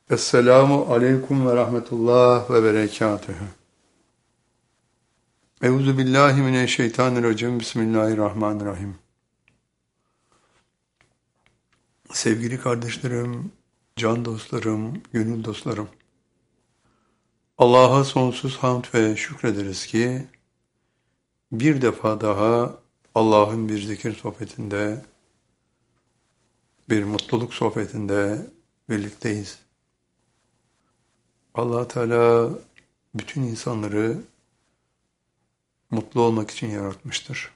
Esselamu aleyküm ve rahmetullah ve berekatühü. Euzu billahi mineşşeytanirracim. Bismillahirrahmanirrahim. Sevgili kardeşlerim, can dostlarım, gönül dostlarım. Allah'a sonsuz hamd ve şükrederiz ki bir defa daha Allah'ın bir zikir sohbetinde, bir mutluluk sohbetinde birlikteyiz. Allah Teala bütün insanları mutlu olmak için yaratmıştır.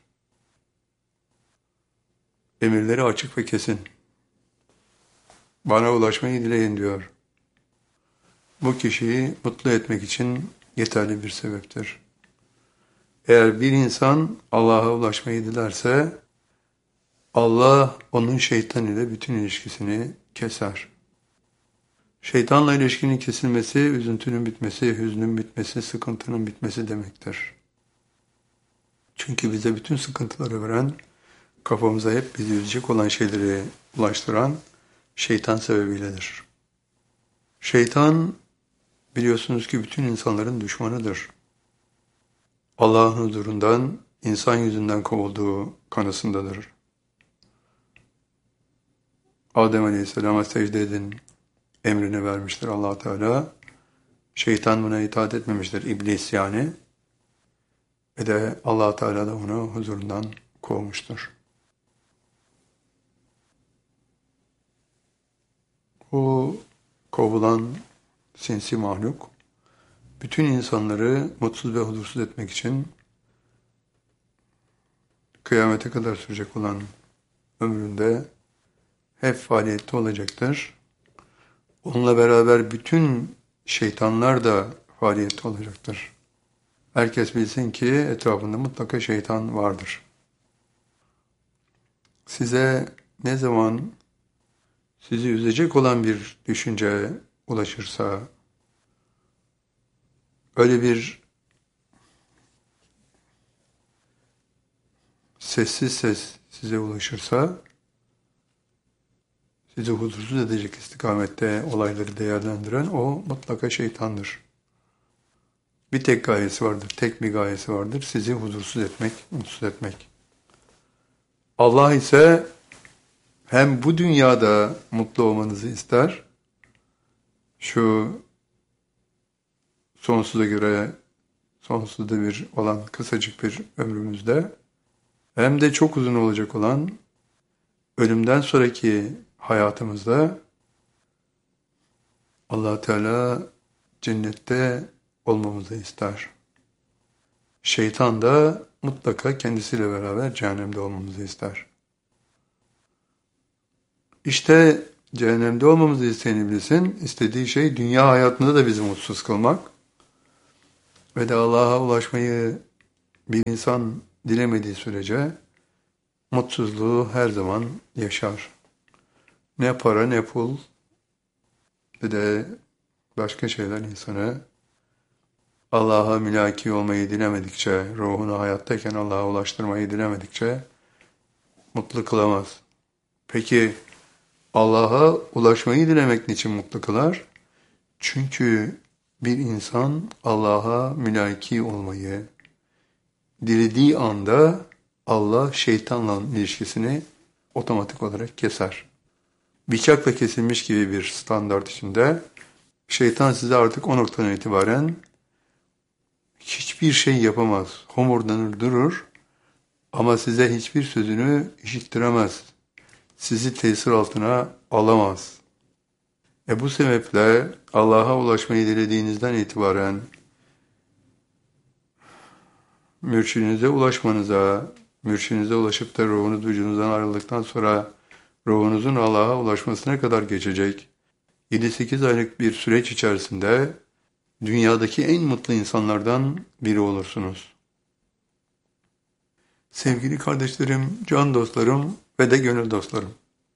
Emirleri açık ve kesin. Bana ulaşmayı dileyin diyor. Bu kişiyi mutlu etmek için yeterli bir sebeptir. Eğer bir insan Allah'a ulaşmayı dilerse, Allah onun şeytan ile bütün ilişkisini keser. Şeytanla ilişkinin kesilmesi, üzüntünün bitmesi, hüznün bitmesi, sıkıntının bitmesi demektir. Çünkü bize bütün sıkıntıları veren, kafamıza hep bizi üzecek olan şeyleri ulaştıran şeytan sebebiyledir. Şeytan biliyorsunuz ki bütün insanların düşmanıdır. Allah'ın huzurundan, insan yüzünden kovulduğu kanısındadır. Adem Aleyhisselam'a secde edin emrini vermiştir Allah Teala. Şeytan buna itaat etmemiştir, iblis yani. Ve de Allah Teala da onu huzurundan kovmuştur. O kovulan sinsi mahluk, bütün insanları mutsuz ve huzursuz etmek için kıyamete kadar sürecek olan ömründe hep faaliyette olacaktır. Onunla beraber bütün şeytanlar da faaliyette olacaktır. Herkes bilsin ki etrafında mutlaka şeytan vardır. Size ne zaman sizi üzecek olan bir düşünce ulaşırsa, öyle bir sessiz ses size ulaşırsa, sizi huzursuz edecek istikamette olayları değerlendiren o mutlaka şeytandır. Bir tek gayesi vardır, tek bir gayesi vardır, sizi huzursuz etmek, mutsuz etmek. Allah ise hem bu dünyada mutlu olmanızı ister, şu sonsuza göre sonsuzda bir olan kısacık bir ömrümüzde, hem de çok uzun olacak olan ölümden sonraki hayatımızda Allah Teala cennette olmamızı ister. Şeytan da mutlaka kendisiyle beraber cehennemde olmamızı ister. İşte cehennemde olmamızı isteyen iblisin istediği şey dünya hayatında da bizi mutsuz kılmak ve de Allah'a ulaşmayı bir insan dilemediği sürece mutsuzluğu her zaman yaşar. Ne para ne pul ve de başka şeyler insanı Allah'a mülaki olmayı dilemedikçe, ruhunu hayattayken Allah'a ulaştırmayı dilemedikçe mutlu kılamaz. Peki Allah'a ulaşmayı dilemek niçin mutlu kılar? Çünkü bir insan Allah'a mülaki olmayı dilediği anda Allah şeytanla ilişkisini otomatik olarak keser. Bıçakla kesilmiş gibi bir standart içinde şeytan size artık o noktadan itibaren hiçbir şey yapamaz. Homurdanır durur ama size hiçbir sözünü işittiremez. Sizi tesir altına alamaz. Bu sebeple Allah'a ulaşmayı dilediğinizden itibaren mürşidinize ulaşmanıza, mürşidinize ulaşıp da ruhunuz vücudunuzdan ayrıldıktan sonra ruhunuzun Allah'a ulaşmasına kadar geçecek 7-8 aylık bir süreç içerisinde dünyadaki en mutlu insanlardan biri olursunuz. Sevgili kardeşlerim, can dostlarım ve de gönül dostlarım.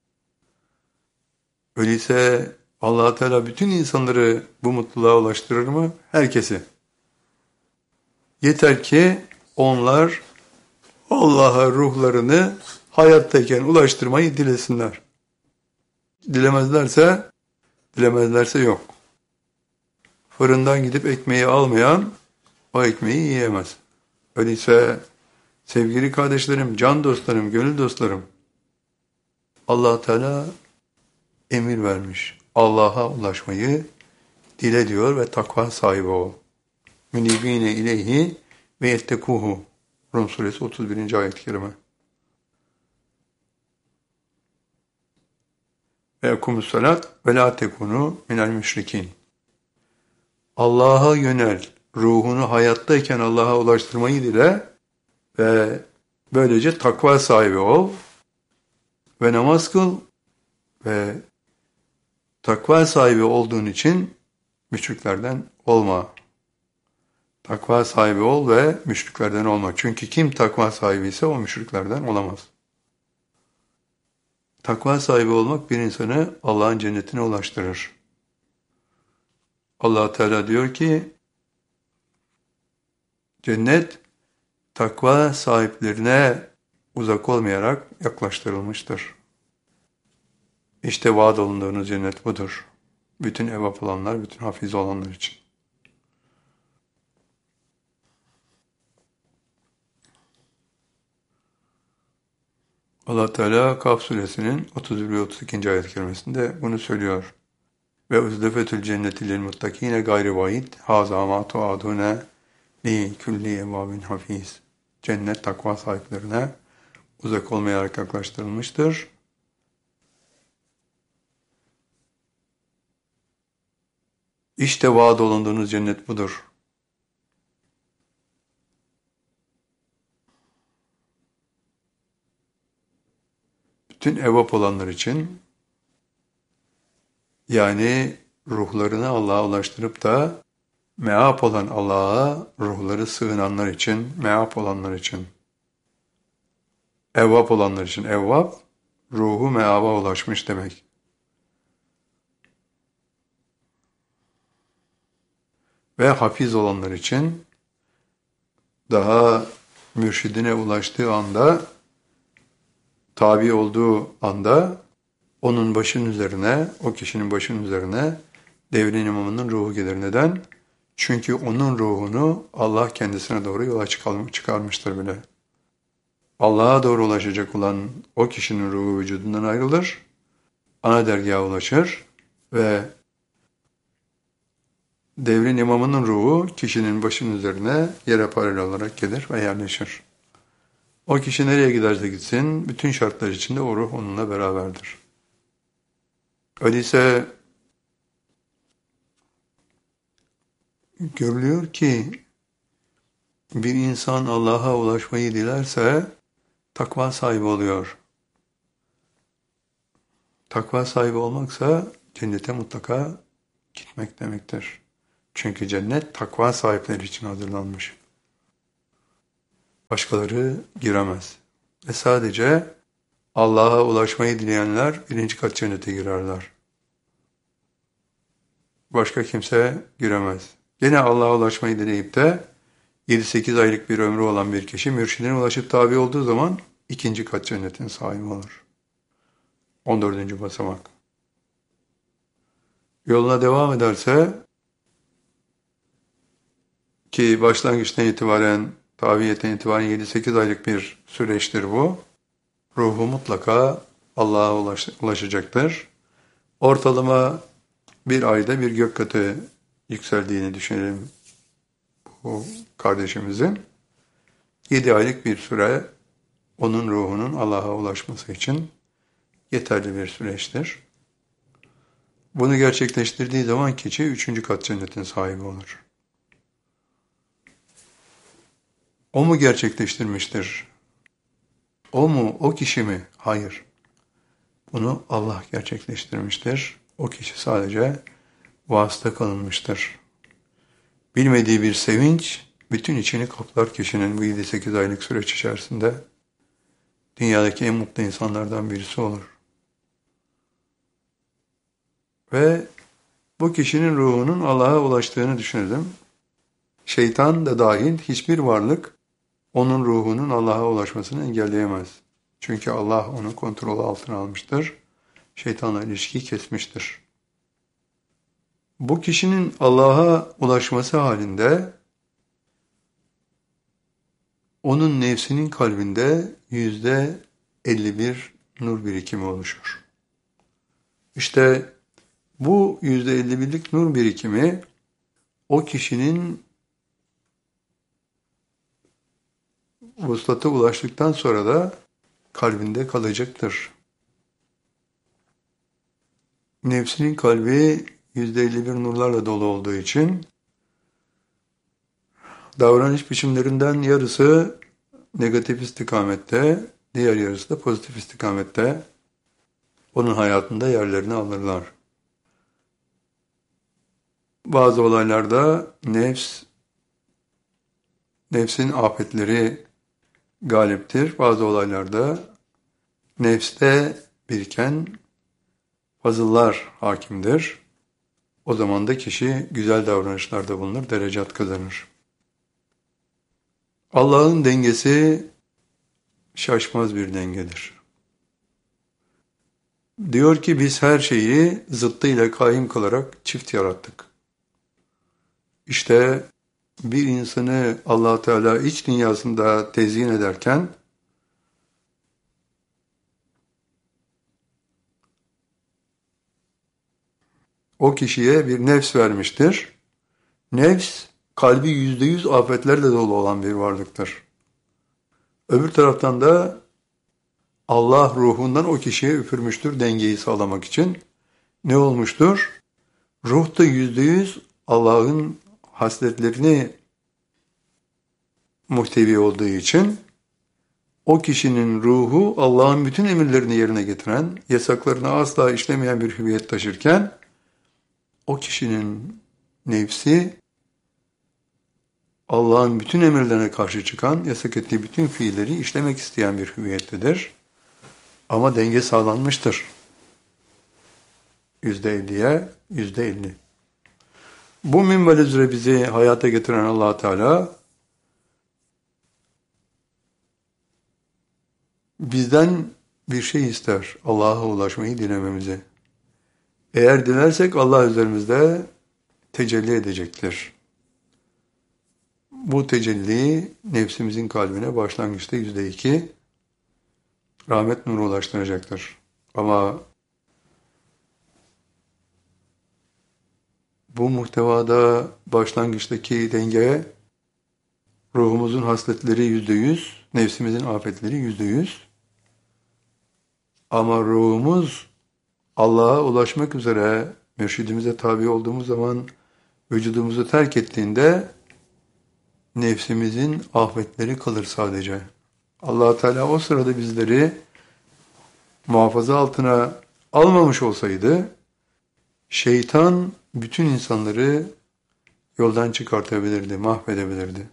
Öyleyse Allah Teala bütün insanları bu mutluluğa ulaştırır mı? Herkesi. Yeter ki onlar Allah'a ruhlarını hayattayken ulaştırmayı dilesinler. Dilemezlerse Dilemezlerse yok. Fırından gidip ekmeği almayan o ekmeği yiyemez. Öyleyse sevgili kardeşlerim, can dostlarım, gönül dostlarım, Allah Teala emir vermiş. Allah'a ulaşmayı dile diyor ve takva sahibi ol. Münibine ileyhi ve yettekuhu. Rum suresi 31. ayet-i kerime. Ve ekumus salat ve la tekunu minel müşrikin. Allah'a yönel, ruhunu hayattayken Allah'a ulaştırmayı dile ve böylece takva sahibi ol ve namaz kıl ve takva sahibi olduğun için müşriklerden olma. Takva sahibi ol ve müşriklerden olma. Çünkü kim takva sahibi ise o müşriklerden olamaz. Takva sahibi olmak bir insanı Allah'ın cennetine ulaştırır. Allah Teala diyor ki, cennet takva sahiplerine uzak olmayarak yaklaştırılmıştır. İşte vaat olunduğunuz cennet budur. Bütün evap olanlar, bütün hafiz olanlar için. Allah Teala Kaf suresinin 31 ve 32. ayet-i kerimesinde bunu söylüyor. Ve uzdefetül cenneti lil muttakine gayri vaid haza ma tuadune li kulli evabin hafiz. Cennet takva sahiplerine uzak olmayarak yaklaştırılmıştır. İşte vaat olunduğunuz cennet budur. Bütün evap olanlar için, yani ruhlarını Allah'a ulaştırıp da meap olan Allah'a ruhları sığınanlar için, meap olanlar için, evvap olanlar için, evvap ruhu meaba ulaşmış demek. Ve hafiz olanlar için daha mürşidine ulaştığı anda, tabi olduğu anda onun başının üzerine, o kişinin başının üzerine devrin imamının ruhu gelir. Neden? Çünkü onun ruhunu Allah kendisine doğru yola çıkarmıştır bile. Allah'a doğru ulaşacak olan o kişinin ruhu vücudundan ayrılır, ana dergaha ulaşır ve devrin imamının ruhu kişinin başının üzerine yere paralel olarak gelir ve yerleşir. O kişi nereye giderse gitsin, bütün şartlar içinde o ruh onunla beraberdir. Öyleyse görülüyor ki bir insan Allah'a ulaşmayı dilerse takva sahibi oluyor. Takva sahibi olmaksa cennete mutlaka gitmek demektir. Çünkü cennet takva sahipleri için hazırlanmış. Başkaları giremez. Ve sadece Allah'a ulaşmayı dileyenler birinci kat cennete girerler. Başka kimse giremez. Gene Allah'a ulaşmayı dileyip de 7-8 aylık bir ömrü olan bir kişi mürşidine ulaşıp tabi olduğu zaman ikinci kat cennetin sahibi olur. 14. basamak. Yoluna devam ederse ki başlangıçtan itibaren, tabiyetten itibaren 7-8 aylık bir süreçtir bu. Ruhu mutlaka Allah'a ulaşacaktır. Ortalama bir ayda bir gök katı yükseldiğini düşünelim bu kardeşimizin. 7 aylık bir süre onun ruhunun Allah'a ulaşması için yeterli bir süreçtir. Bunu gerçekleştirdiği zaman kişi 3. kat cennetin sahibi olur. O mu gerçekleştirmiştir? O mu, o kişi mi? Hayır. Bunu Allah gerçekleştirmiştir. O kişi sadece vasıta kılınmıştır. Bilmediği bir sevinç, bütün içini kaplar kişinin bu 7-8 aylık süreç içerisinde. Dünyadaki en mutlu insanlardan birisi olur. Ve bu kişinin ruhunun Allah'a ulaştığını düşünelim. Şeytan da dahil hiçbir varlık onun ruhunun Allah'a ulaşmasını engelleyemez. Çünkü Allah onu kontrol altına almıştır. Şeytanla ilişkiyi kesmiştir. Bu kişinin Allah'a ulaşması halinde onun nefsinin kalbinde %51 nur birikimi oluşur. İşte bu %51'lik nur birikimi o kişinin vuslata ulaştıktan sonra da kalbinde kalacaktır. Nefsinin kalbi %51 nurlarla dolu olduğu için davranış biçimlerinden yarısı negatif istikamette, diğer yarısı da pozitif istikamette onun hayatında yerlerini alırlar. Bazı olaylarda nefsin afetleri galiptir. Bazı olaylarda nefste biriken fazıllar hakimdir. O zaman da kişi güzel davranışlarda bulunur, derecat kazanır. Allah'ın dengesi şaşmaz bir dengedir. Diyor ki biz her şeyi zıttıyla kaim kılarak çift yarattık. İşte bir insanı Allah Teala iç dünyasında tezyin ederken o kişiye bir nefs vermiştir. Nefs kalbi %100 afetlerle dolu olan bir varlıktır. Öbür taraftan da Allah ruhundan o kişiye üfürmüştür dengeyi sağlamak için. Ne olmuştur? Ruh da %100 Allah'ın hasletlerini muhtevi olduğu için o kişinin ruhu Allah'ın bütün emirlerini yerine getiren, yasaklarını asla işlemeyen bir hüviyet taşırken o kişinin nefsi Allah'ın bütün emirlerine karşı çıkan, yasak ettiği bütün fiilleri işlemek isteyen bir hüviyettedir. Ama denge sağlanmıştır. %50'ye %50. Bu minval üzere bizi hayata getiren Allah Teala bizden bir şey ister. Allah'a ulaşmayı dilememizi. Eğer dilersek Allah üzerimizde tecelli edecektir. Bu tecelli nefsimizin kalbine başlangıçta %2 rahmet nuru ulaştıracaktır. Ama bu muhtevada başlangıçtaki denge ruhumuzun hasletleri %100, nefsimizin afetleri %100. Ama ruhumuz Allah'a ulaşmak üzere mürşidimize tabi olduğumuz zaman vücudumuzu terk ettiğinde nefsimizin afetleri kalır sadece. Allah Teala o sırada bizleri muhafaza altına almamış olsaydı şeytan bütün insanları yoldan çıkartabilirdi, mahvedebilirdi.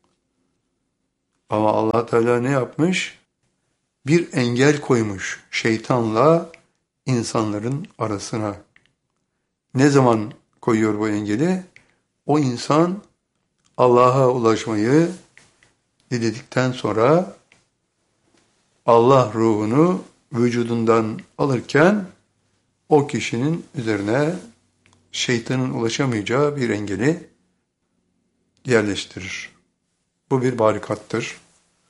Ama Allah Teala ne yapmış? Bir engel koymuş şeytanla insanların arasına. Ne zaman koyuyor bu engeli? O insan Allah'a ulaşmayı diledikten sonra Allah ruhunu vücudundan alırken o kişinin üzerine şeytanın ulaşamayacağı bir engeli yerleştirir. Bu bir barikattır.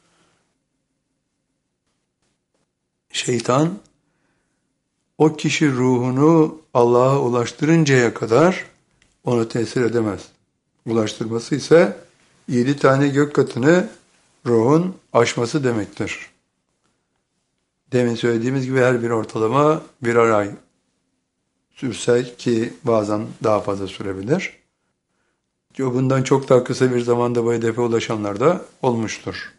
Şeytan o kişi ruhunu Allah'a ulaştırıncaya kadar ona tesir edemez. Ulaştırması ise 7 tane gök katını ruhun aşması demektir. Demin söylediğimiz gibi her bir ortalama birer ay sürse ki bazen daha fazla sürebilir. Bundan çok daha kısa bir zamanda bu hedefe ulaşanlar da olmuştur.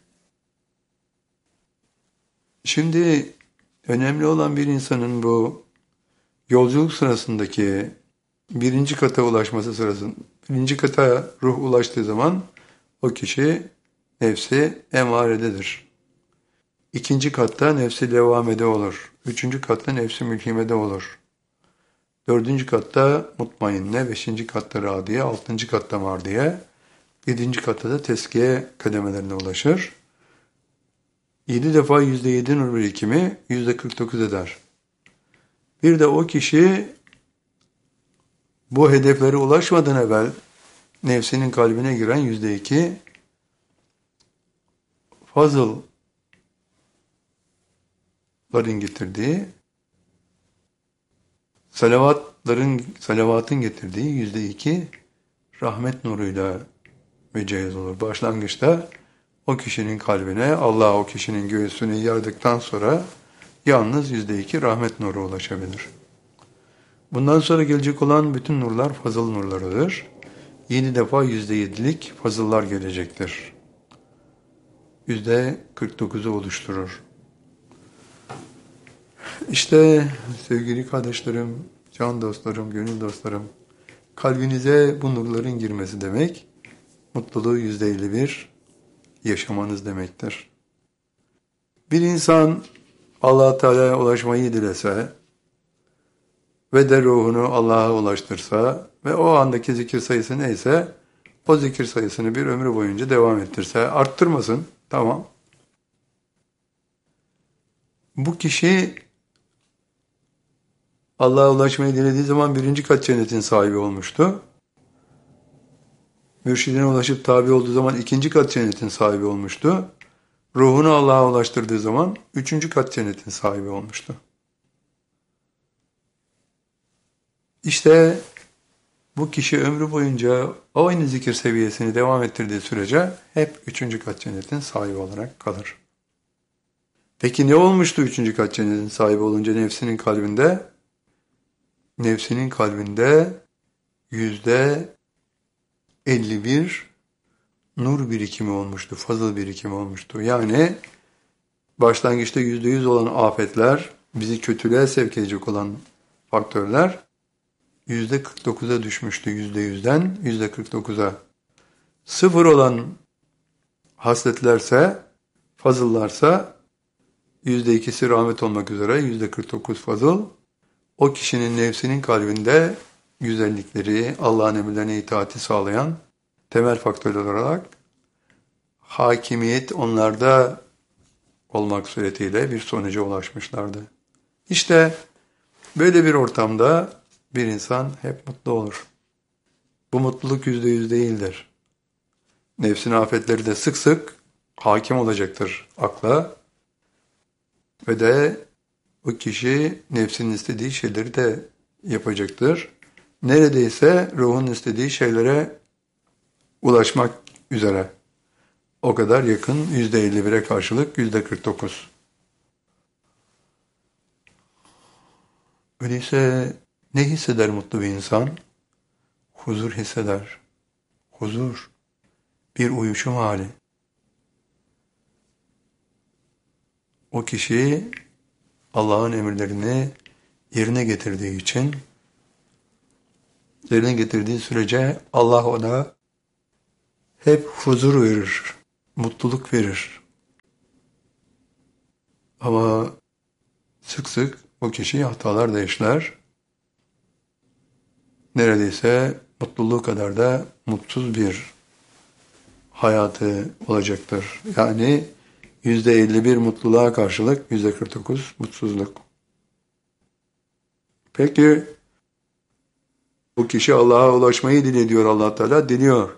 Şimdi önemli olan bir insanın bu yolculuk sırasındaki birinci kata ulaşması sırasında, birinci kata ruh ulaştığı zaman o kişi nefsi emarededir. İkinci katta nefsi levamede olur. Üçüncü katta nefsi mülhimede olur. Dördüncü katta mutmainne, beşinci katta radiye, altıncı katta mardiye, yedinci katta da teskiye kademelerine ulaşır. 7 defa %7 nur birikimi %49 eder. Bir de o kişi Bu hedeflere ulaşmadan evvel nefsinin kalbine giren %2 fazılların getirdiği, salavatın getirdiği %2 rahmet nuruyla mücehhez olur. Başlangıçta o kişinin kalbine Allah o kişinin göğsünü yardıktan sonra yalnız %2 rahmet nuru ulaşabilir. Bundan sonra gelecek olan bütün nurlar fazıl nurlarıdır. 7 defa %7'lik fazıllar gelecektir. %49'u oluşturur. İşte sevgili kardeşlerim, can dostlarım, gönül dostlarım, kalbinize bu nurların girmesi demek, mutluluğu %51 yaşamanız demektir. Bir insan Allah-u Teala'ya ulaşmayı dilese ve de ruhunu Allah'a ulaştırsa ve o andaki zikir sayısı neyse o zikir sayısını bir ömrü boyunca devam ettirse, arttırmasın, tamam. Bu kişi Allah'a ulaşmayı dilediği zaman 1. kat cennetin sahibi olmuştu. Mürşidine ulaşıp tabi olduğu zaman 2. kat cennetin sahibi olmuştu. Ruhunu Allah'a ulaştırdığı zaman 3. kat cennetin sahibi olmuştu. İşte bu kişi ömrü boyunca aynı zikir seviyesini devam ettirdiği sürece hep 3. kat cennetin sahibi olarak kalır. Peki ne olmuştu 3. kat cennetin sahibi olunca nefsinin kalbinde? Nefsinin kalbinde %51 nur birikimi olmuştu, fazıl birikimi olmuştu. Yani başlangıçta %100 olan afetler, bizi kötülüğe sevk edecek olan faktörler %49'a düşmüştü, %100'den %49'a. Sıfır olan hasletlerse, fazıllarsa %2'si rahmet olmak üzere %49 fazıl. O kişinin nefsinin kalbinde güzellikleri, Allah'ın emirlerine itaati sağlayan temel faktörler olarak hakimiyet onlarda olmak suretiyle bir sonuca ulaşmışlardı. İşte böyle bir ortamda bir insan hep mutlu olur. Bu mutluluk %100 değildir. Nefsin afetleri de sık sık hakim olacaktır akla ve de o kişi nefsinin istediği şeyleri de yapacaktır. Neredeyse ruhun istediği şeylere ulaşmak üzere. O kadar yakın, %51'e karşılık %49. Öyleyse ne hisseder mutlu bir insan? Huzur hisseder. Huzur, bir uyuşum hali. O kişi Allah'ın emirlerini yerine getirdiği için, yerine getirdiği sürece Allah ona hep huzur verir, mutluluk verir. Ama sık sık o kişi hatalar da işler. Neredeyse mutluluğu kadar da mutsuz bir hayatı olacaktır. Yani %51 mutluluğa karşılık %49 mutsuzluk. Peki bu kişi Allah'a ulaşmayı diliyor, Allah Teala diliyor.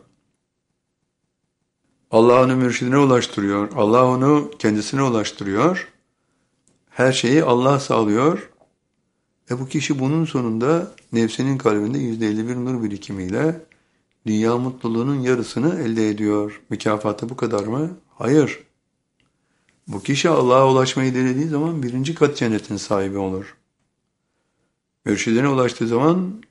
Allah onu mürşidine ulaştırıyor. Allah onu kendisine ulaştırıyor. Her şeyi Allah sağlıyor. Bu kişi bunun sonunda nefsinin kalbinde %51 nur birikimiyle dünya mutluluğunun yarısını elde ediyor. Mükafatı bu kadar mı? Hayır. Bu kişi Allah'a ulaşmayı denediği zaman 1. kat cennetin sahibi olur. Mürşidine ulaştığı zaman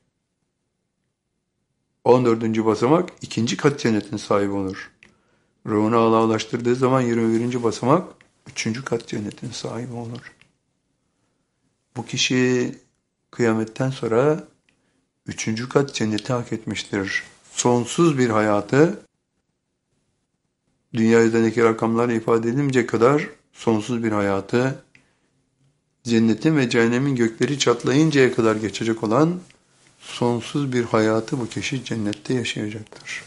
14. basamak 2. kat cennetin sahibi olur. Ruhunu Allah'a ulaştırdığı zaman 21. basamak 3. kat cennetin sahibi olur. Bu kişi kıyametten sonra 3. kat cenneti hak etmiştir. Sonsuz bir hayatı, dünya üzerindeki rakamlarla ifade edilemeyecek kadar sonsuz bir hayatı, cennetin ve cehennemin gökleri çatlayıncaya kadar geçecek olan sonsuz bir hayatı bu kişi cennette yaşayacaktır.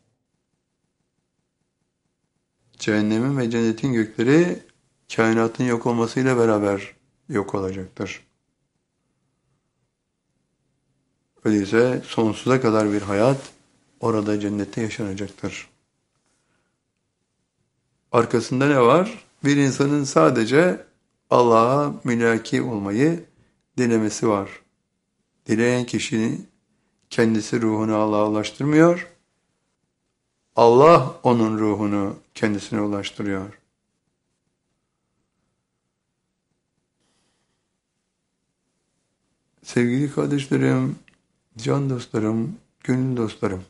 Cehennemin ve cennetin gökleri kainatın yok olmasıyla beraber yok olacaktır. Öyleyse sonsuza kadar bir hayat orada cennette yaşanacaktır. Arkasında ne var? Bir insanın sadece Allah'a mülaki olmayı dilemesi var. Dileyen kişi kendisi ruhunu Allah'a ulaştırmıyor. Allah onun ruhunu kendisine ulaştırıyor. Sevgili kardeşlerim, can dostlarım, gönül dostlarım,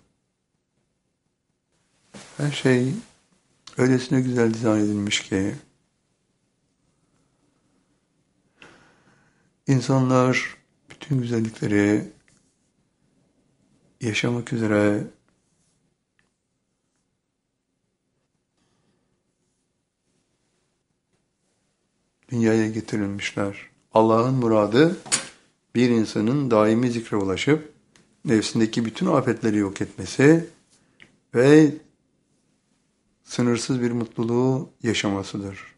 her şey öylesine güzel dizayn edilmiş ki insanlar bütün güzellikleri yaşamak üzere dünyaya getirilmişler. Allah'ın muradı bir insanın daimi zikre ulaşıp nefsindeki bütün afetleri yok etmesi ve sınırsız bir mutluluğu yaşamasıdır.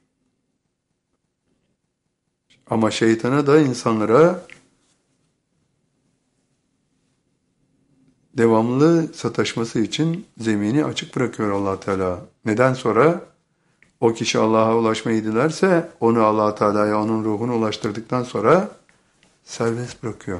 Ama şeytana da insanlara devamlı sataşması için zemini açık bırakıyor Allah Teala. Neden sonra? O kişi Allah'a ulaşmayı dilerse onu Allah Teala'ya onun ruhunu ulaştırdıktan sonra serbest bırakıyor.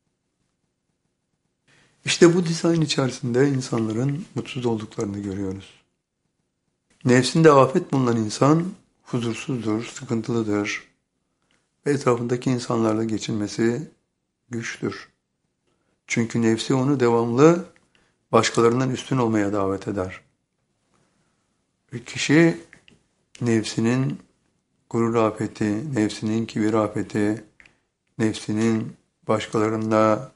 İşte bu dizayn içerisinde insanların mutsuz olduklarını görüyoruz. Nefsinde afet bulunan insan huzursuzdur, sıkıntılıdır ve etrafındaki insanlarla geçinmesi güçtür. Çünkü nefsi onu devamlı başkalarından üstün olmaya davet eder. Bir kişi nefsinin gurur afeti, nefsinin kibir afeti, nefsinin başkalarında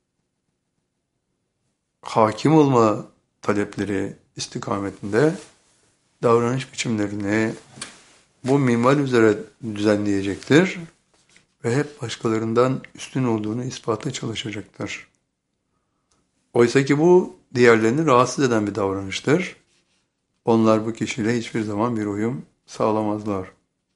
hakim olma talepleri istikametinde davranış biçimlerini bu minval üzere düzenleyecektir ve hep başkalarından üstün olduğunu ispatla çalışacaktır. Oysa ki bu diğerlerini rahatsız eden bir davranıştır. Onlar bu kişiyle hiçbir zaman bir uyum sağlamazlar.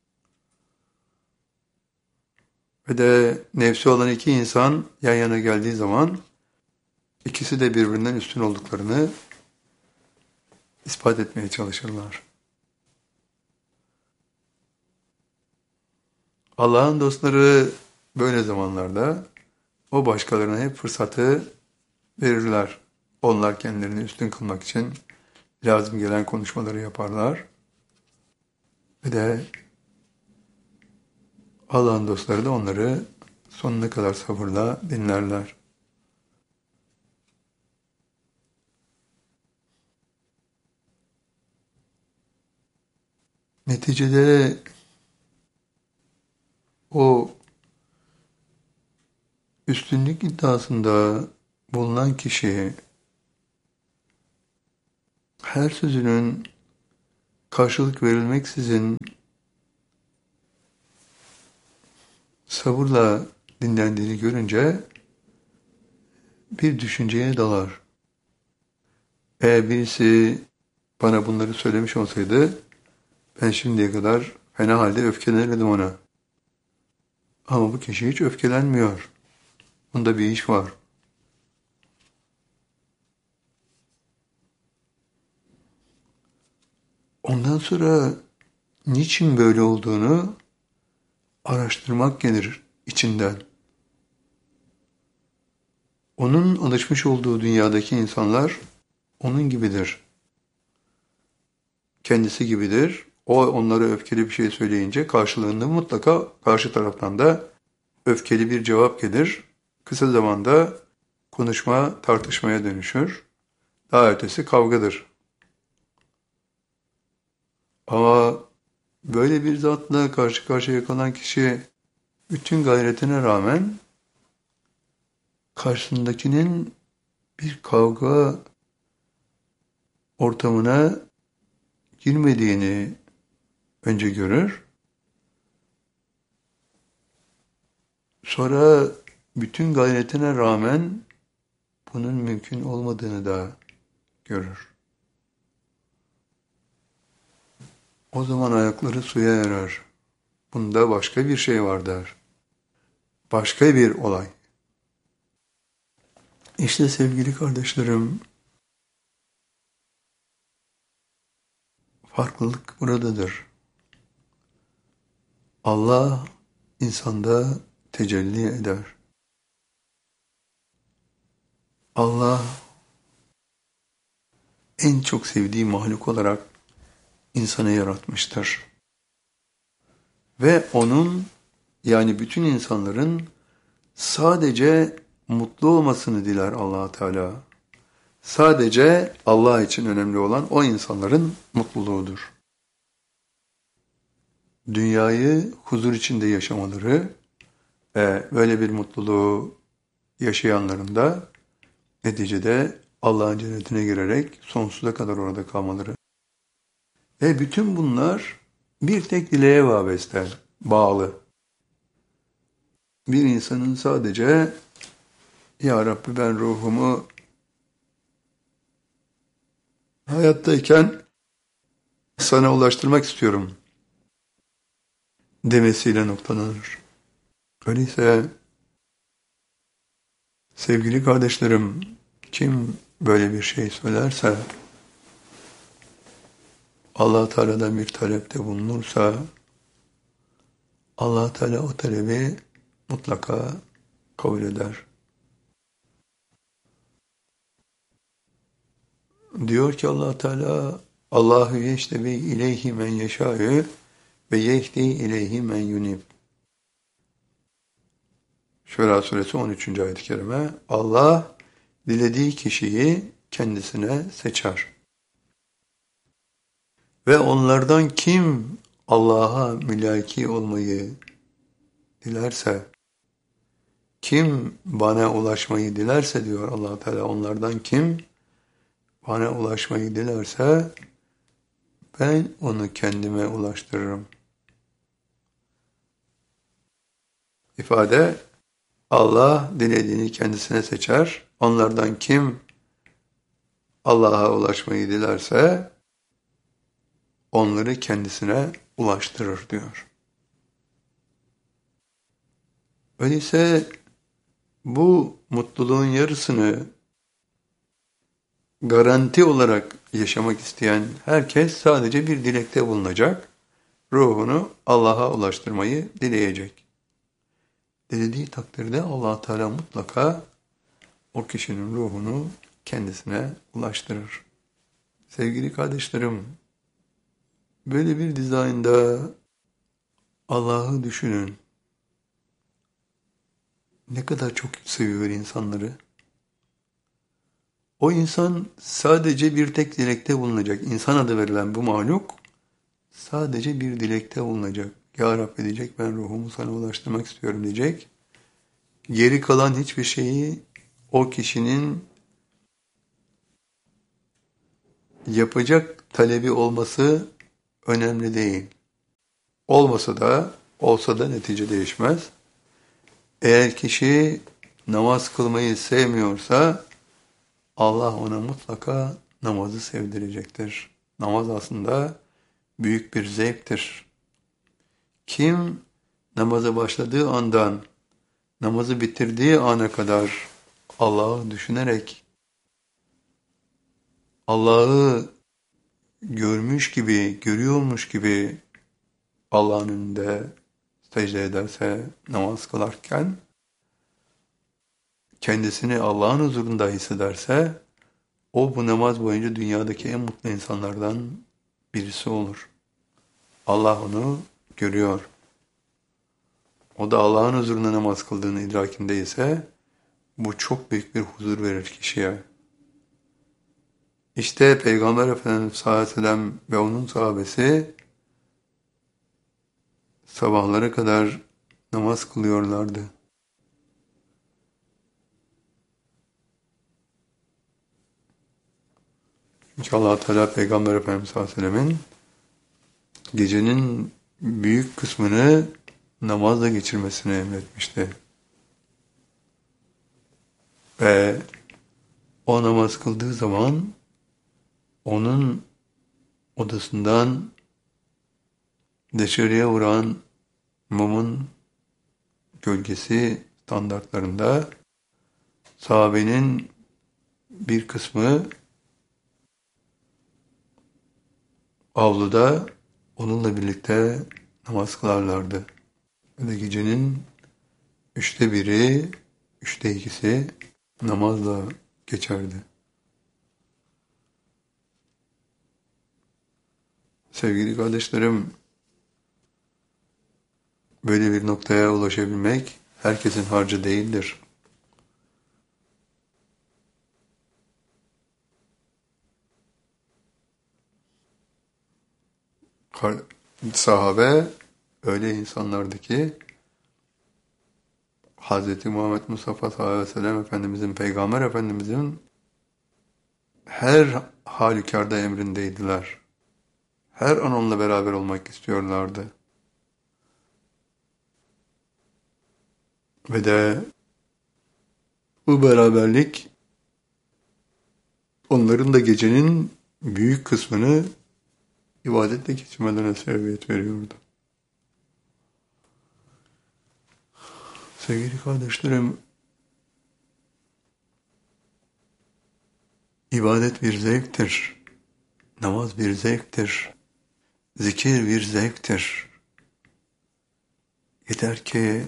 Ve de nefsi olan iki insan yan yana geldiği zaman ikisi de birbirinden üstün olduklarını ispat etmeye çalışırlar. Allah'ın dostları böyle zamanlarda o başkalarına hep fırsatı verirler. Onlar kendilerini üstün kılmak için lazım gelen konuşmaları yaparlar. Ve de Allah'ın dostları da onları sonuna kadar sabırla dinlerler. Neticede o üstünlük iddiasında bulunan kişi her sözünün karşılık verilmeksizin sabırla dinlendiğini görünce bir düşünceye dalar. Eğer birisi bana bunları söylemiş olsaydı ben şimdiye kadar fena halde öfkelenirdim ona. Ama bu kişi hiç öfkelenmiyor. Bunda bir iş var. Ondan sonra niçin böyle olduğunu araştırmak gelir içinden. Onun alışmış olduğu dünyadaki insanlar onun gibidir. Kendisi gibidir. O onlara öfkeli bir şey söyleyince karşılığında mutlaka karşı taraftan da öfkeli bir cevap gelir. Kısa zamanda konuşma tartışmaya dönüşür. Daha ötesi kavgadır. Ama böyle bir zatla karşı karşıya kalan kişi bütün gayretine rağmen karşısındakinin bir kavga ortamına girmediğini önce görür. Sonra bütün gayretine rağmen bunun mümkün olmadığını da görür. O zaman ayakları suya erer. Bunda başka bir şey var der. Başka bir olay. İşte sevgili kardeşlerim, farklılık buradadır. Allah insanda tecelli eder. Allah en çok sevdiği mahluk olarak insanı yaratmıştır. Ve onun, yani bütün insanların sadece mutlu olmasını diler Allah Teala. Sadece Allah için önemli olan o insanların mutluluğudur. Dünyayı huzur içinde yaşamaları ve böyle bir mutluluğu yaşayanların da neticede Allah'ın cennetine girerek sonsuza kadar orada kalmaları. Ve bütün bunlar bir tek dileğe vabeste, bağlı. Bir insanın sadece "Ya Rabbi, ben ruhumu hayattayken sana ulaştırmak istiyorum" demesiyle noktalanır. Öyleyse sevgili kardeşlerim, kim böyle bir şey söylerse, Allah Teala'dan bir talepte bulunursa, Allah Teala o talebi mutlaka kabul eder. Diyor ki Allah Teala, Allahu yeştebi ileyhi men yeşâ'ü ve yehdi ileyhi men yunib. Şura suresi 13. ayet-i kerime. Allah dilediği kişiyi kendisine seçer. Ve onlardan kim Allah'a mülaki olmayı dilerse, kim bana ulaşmayı dilerse diyor Allah Teala, onlardan kim bana ulaşmayı dilerse ben onu kendime ulaştırırım. İfade, Allah dilediğini kendisine seçer. Onlardan kim Allah'a ulaşmayı dilerse onları kendisine ulaştırır diyor. Öyleyse bu mutluluğun yarısını garanti olarak yaşamak isteyen herkes sadece bir dilekte bulunacak. Ruhunu Allah'a ulaştırmayı dileyecek. Dilediği takdirde Allah Teala mutlaka o kişinin ruhunu kendisine ulaştırır. Sevgili kardeşlerim, böyle bir dizaynda Allah'ı düşünün. Ne kadar çok seviyor insanları. O insan sadece bir tek dilekte bulunacak. İnsan adı verilen bu mahluk sadece bir dilekte bulunacak. Ya Rabbi diyecek, ben ruhumu sana ulaştırmak istiyorum diyecek. Geri kalan hiçbir şeyi o kişinin yapacak talebi olması önemli değil. Olmasa da, olsa da netice değişmez. Eğer kişi namaz kılmayı sevmiyorsa Allah ona mutlaka namazı sevdirecektir. Namaz aslında büyük bir zevktir. Kim namaza başladığı andan namazı bitirdiği ana kadar Allah'ı düşünerek Allah'ı görmüş gibi, görüyormuş gibi Allah'ın önünde secde ederse, namaz kılarken kendisini Allah'ın huzurunda hissederse, o bu namaz boyunca dünyadaki en mutlu insanlardan birisi olur. Allah onu görüyor. O da Allah'ın huzurunda namaz kıldığını idrakinde ise bu çok büyük bir huzur verir kişiye. İşte Peygamber Efendimiz sallallahu aleyhi ve sellem ve onun sahabesi sabahlara kadar namaz kılıyorlardı. Çünkü Allah Teala Peygamber Efendimiz sallallahu aleyhi ve sellemin gecenin büyük kısmını namazla geçirmesini emretmişti. Ve o namaz kıldığı zaman onun odasından dışarıya vuran mumun gölgesi standartlarında Sahabenin bir kısmı avluda onunla birlikte namaz kılarlardı. Ve de gecenin 1/3, 2/3 namazla geçerdi. Sevgili kardeşlerim, böyle bir noktaya ulaşabilmek herkesin harcı değildir. Sahabe öyle insanlardı ki Hz. Muhammed Mustafa sallallahu aleyhi ve sellem Efendimizin, Peygamber Efendimizin her halükarda emrindeydiler. Her an onunla beraber olmak istiyorlardı. Ve de bu beraberlik onların da gecenin büyük kısmını ibadetle geçirmelerine sebebiyet veriyordu. Sevgili kardeşlerim, ibadet bir zevktir. Namaz bir zevktir. Zikir bir zevktir. Yeter ki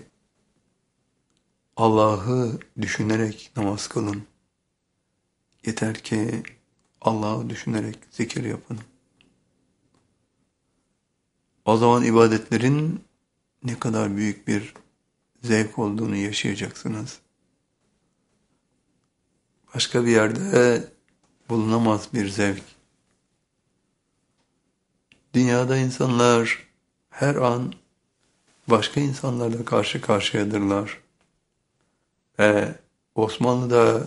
Allah'ı düşünerek namaz kılın. Yeter ki Allah'ı düşünerek zikir yapın. O zaman ibadetlerin ne kadar büyük bir zevk olduğunu yaşayacaksınız. Başka bir yerde bulunamaz bir zevk. Dünyada insanlar her an başka insanlarla karşı karşıyadırlar. Ve Osmanlı'da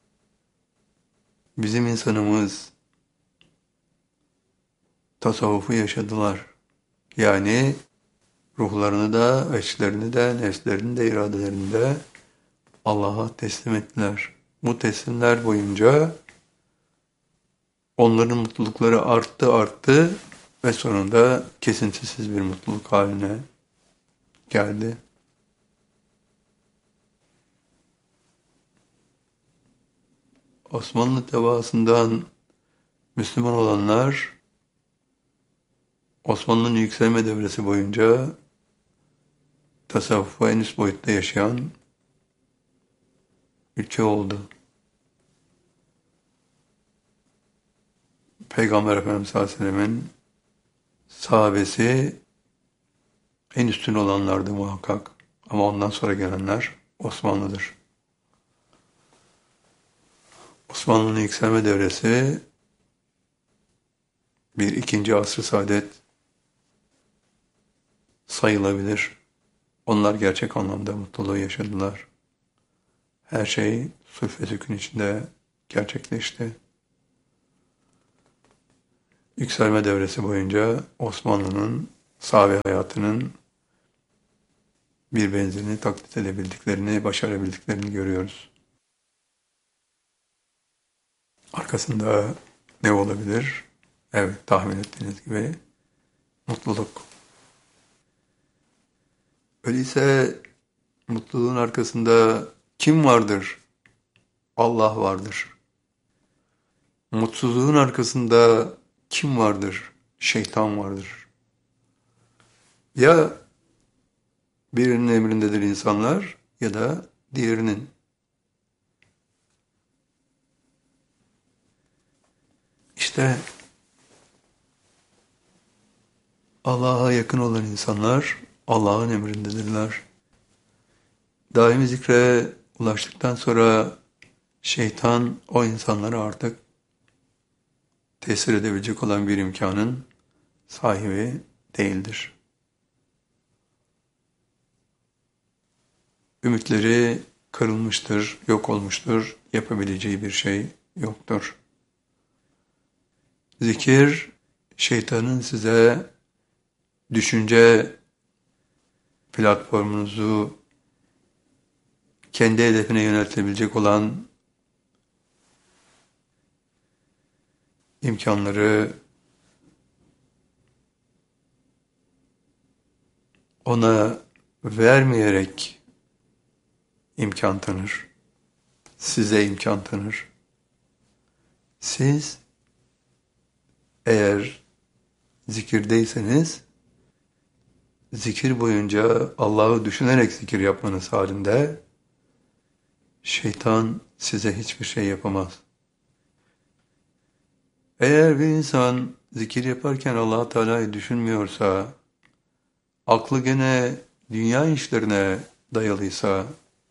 bizim insanımız tasavvufu yaşadılar. Yani ruhlarını da, eşlerini de, nefslerini de, iradelerini de Allah'a teslim ettiler. Bu teslimler boyunca onların mutlulukları arttı ve sonunda kesintisiz bir mutluluk haline geldi. Osmanlı tebaasından Müslüman olanlar Osmanlı'nın yükselme devresi boyunca tasavvufu en üst boyutta yaşayan ülke oldu. Peygamber Efendimiz sallallahu aleyhi ve sellem'in sahabesi en üstün olanlardı muhakkak. Ama ondan sonra gelenler Osmanlı'dır. Osmanlı'nın yükselme devresi bir ikinci asr-ı saadet sayılabilir. Onlar gerçek anlamda mutluluğu yaşadılar. Her şey sulh ve sükun içinde gerçekleşti. Yükselme devresi boyunca Osmanlı'nın sahabe hayatının bir benzerini taklit edebildiklerini, başarabildiklerini görüyoruz. Arkasında ne olabilir? Evet, tahmin ettiğiniz gibi mutluluk. Öyleyse mutluluğun arkasında kim vardır? Allah vardır. Mutsuzluğun arkasında kim vardır? Şeytan vardır. Ya birinin emrindedir insanlar ya da diğerinin. İşte Allah'a yakın olan insanlar Allah'ın emrindedirler. Daimi zikre ulaştıktan sonra şeytan o insanlara artık tesir edebilecek olan bir imkanın sahibi değildir. Ümitleri kırılmıştır, yok olmuştur, yapabileceği bir şey yoktur. Zikir, şeytanın size düşünce platformunuzu kendi hedefine yöneltebilecek olan imkanları ona vermeyerek imkan tanır. size imkan tanır. Siz eğer zikirdeyseniz, zikir boyunca Allah'ı düşünerek zikir yapmanız halinde şeytan size hiçbir şey yapamaz. Eğer bir insan zikir yaparken Allah Teala'yı düşünmüyorsa, aklı gene dünya işlerine dayalıysa,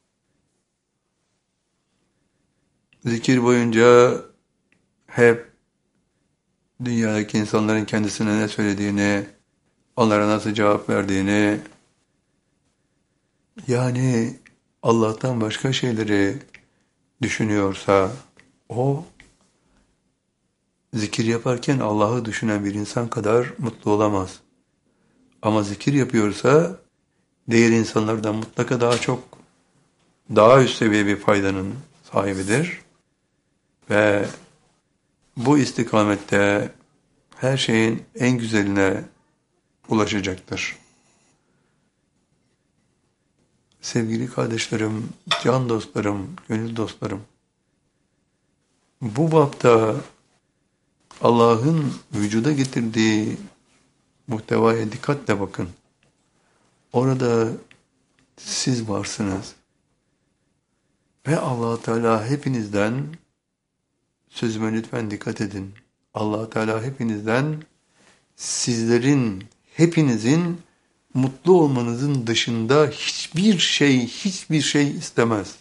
zikir boyunca hep dünyadaki insanların kendisine ne söylediğini, onlara nasıl cevap verdiğini, yani Allah'tan başka şeyleri düşünüyorsa, o zikir yaparken Allah'ı düşünen bir insan kadar mutlu olamaz. Ama zikir yapıyorsa, diğer insanlardan mutlaka daha çok, daha üst seviye bir faydanın sahibidir. Ve bu istikamette her şeyin en güzeline ulaşacaktır. Sevgili kardeşlerim, can dostlarım, gönül dostlarım, bu bapta Allah'ın vücuda getirdiği muhtevaya dikkatle bakın. Orada siz varsınız. Ve Allah Teala hepinizden, sözüme lütfen dikkat edin. Allah Teala hepinizden, sizlerin, hepinizin mutlu olmanızın dışında hiçbir şey istemez.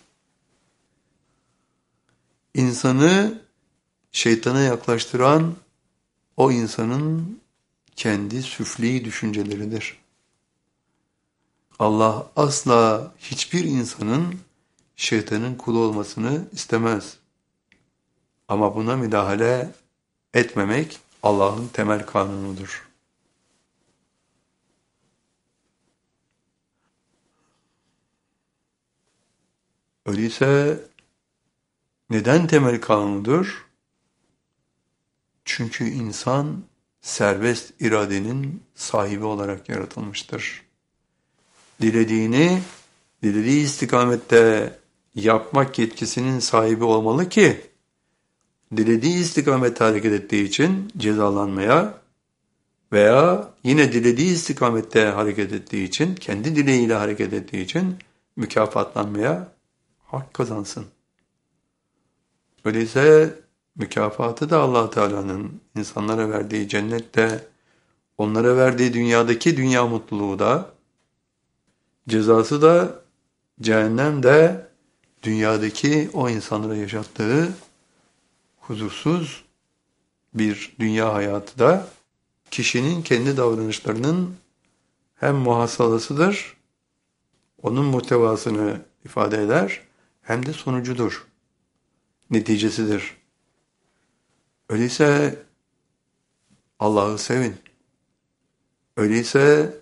İnsanı şeytana yaklaştıran o insanın kendi süfli düşünceleridir. Allah asla hiçbir insanın şeytanın kulu olmasını istemez. Ama buna müdahale etmemek Allah'ın temel kanunudur. Öyleyse neden temel kanunudur? Çünkü insan serbest iradenin sahibi olarak yaratılmıştır. Dilediğini, dilediği istikamette yapmak yetkisinin sahibi olmalı ki, dilediği istikamette hareket ettiği için cezalanmaya veya yine dilediği istikamette hareket ettiği için, kendi dileğiyle hareket ettiği için mükafatlanmaya hak kazansın. Öyleyse mükafatı da Allah Teala'nın insanlara verdiği cennette, onlara verdiği dünyadaki dünya mutluluğu da, cezası da cehennemde dünyadaki o insanlara yaşattığı huzursuz bir dünya hayatı da kişinin kendi davranışlarının hem muhasalasıdır, onun muhtevasını ifade eder, hem de sonucudur, neticesidir. Öyleyse Allah'ı sevin. Öyleyse